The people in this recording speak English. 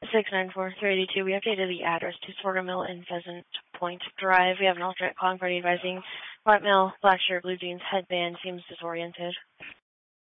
694-382. We updated the address to Sorghum Mill and Pheasant Point Drive. We have an alternate calling party advising white male, black shirt, blue jeans, headband, seems disoriented.